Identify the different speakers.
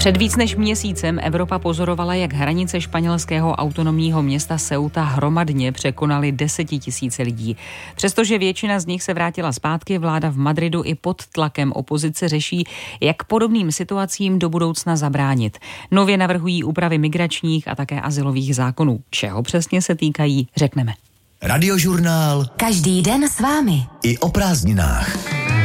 Speaker 1: Před víc než měsícem Evropa pozorovala, jak hranice španělského autonomního města Ceuta hromadně překonaly 10 000 lidí. Přestože většina z nich se vrátila zpátky, vláda v Madridu i pod tlakem opozice řeší, jak podobným situacím do budoucna zabránit. Nově navrhují úpravy migračních a také azylových zákonů. Čeho přesně se týkají, řekneme.
Speaker 2: Radiožurnál.
Speaker 3: Každý den s vámi.
Speaker 2: I o prázdninách.